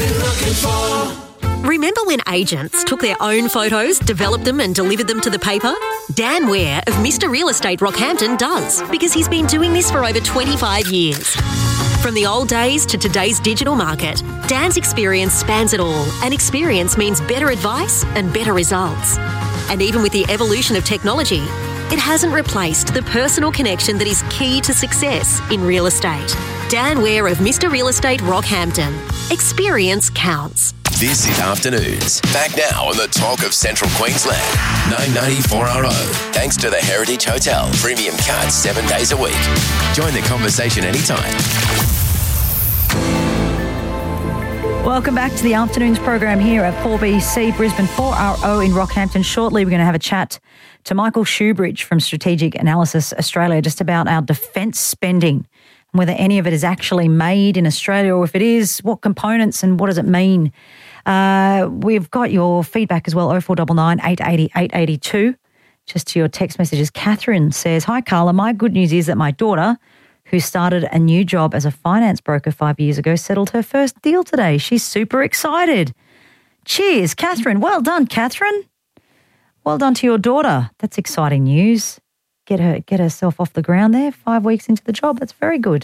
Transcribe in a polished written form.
Remember when agents took their own photos, developed them and delivered them to the paper? Dan Ware of Mr Real Estate Rockhampton does, because he's been doing this for over 25 years. From the old days to today's digital market, Dan's experience spans it all, and experience means better advice and better results. And even with the evolution of technology, it hasn't replaced the personal connection that is key to success in real estate. Dan Ware of Mr Real Estate Rockhampton. Experience counts. This is Afternoons. Back now on the talk of Central Queensland. 994RO. Thanks to the Heritage Hotel. Premium cards 7 days a week. Join the conversation anytime. Welcome back to the Afternoons program here at 4BC Brisbane 4RO in Rockhampton. Shortly, we're going to have a chat to Michael Shoebridge from Strategic Analysis Australia just about our defence spending, whether any of it is actually made in Australia, or if it is, what components and what does it mean? We've got your feedback as well, 0499 880 882. Just to your text messages. Catherine says, "Hi Carla, my good news is that my daughter, who started a new job as a finance broker 5 years ago, settled her first deal today. She's super excited." Cheers, Catherine. Well done, Catherine. Well done to your daughter. That's exciting news. Get herself off the ground there 5 weeks into the job. That's very good.